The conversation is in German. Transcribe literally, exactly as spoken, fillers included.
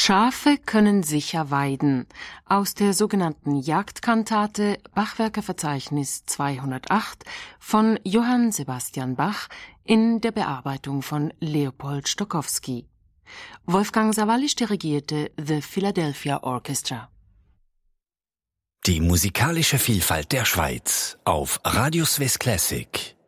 Schafe können sicher weiden. Aus der sogenannten Jagdkantate Bachwerkeverzeichnis zweihundertacht von Johann Sebastian Bach in der Bearbeitung von Leopold Stokowski. Wolfgang Sawallisch dirigierte The Philadelphia Orchestra. Die musikalische Vielfalt der Schweiz auf Radio Swiss Classic.